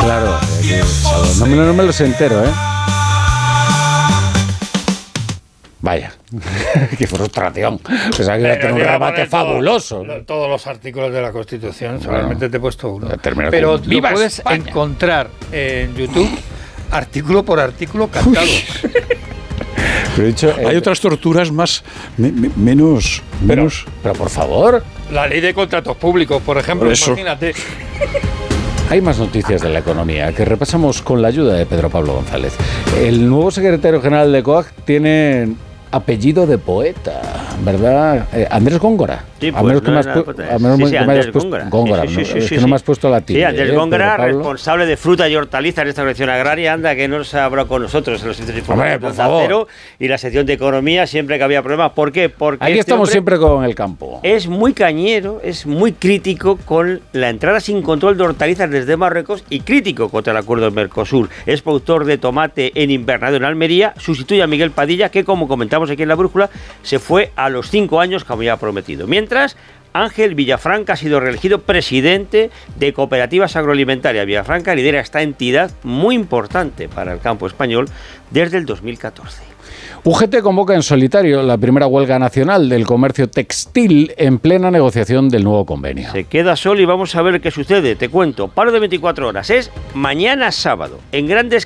Claro, no me los entero, ¿eh? Vaya, qué frustración. Pensaba que iba a tener un remate fabuloso. Todos los artículos de la Constitución, solamente te he puesto uno. Pero lo puedes encontrar en YouTube artículo por artículo cantado. Pero dicho, hay otras torturas menos. Pero por favor. La ley de contratos públicos, por ejemplo, imagínate. Hay más noticias de la economía que repasamos con la ayuda de Pedro Pablo González. El nuevo secretario general de COAG tiene apellido de poeta, ¿verdad? Andrés Góngora. Sí, pues, a menos que me hayas puesto Góngora. Es que no me has puesto la tilde. Sí, Andrés Góngora, responsable de fruta y hortalizas en esta colección agraria, anda que no se ha hablado con nosotros en los servicios informativos de Cero y la sección de economía siempre que había problemas. ¿Por qué? Porque aquí estamos siempre con el campo. Es muy cañero, es muy crítico con la entrada sin control de hortalizas desde Marruecos y crítico contra el acuerdo del Mercosur. Es productor de tomate en invernadero en Almería, sustituye a Miguel Padilla, que como comentamos aquí en La Brújula, se fue a los 5 años como ya ha prometido. Mientras, Ángel Villafranca ha sido reelegido presidente de Cooperativas Agroalimentarias. Villafranca lidera esta entidad muy importante para el campo español desde el 2014. UGT convoca en solitario la primera huelga nacional del comercio textil en plena negociación del nuevo convenio. Se queda solo y vamos a ver qué sucede. Te cuento, paro de 24 horas. Es mañana sábado. En Grandes